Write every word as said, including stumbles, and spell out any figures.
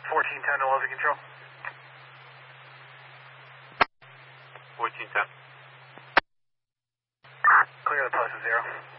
fourteen ten to Levy Control. fourteen ten. Clear the post at zero.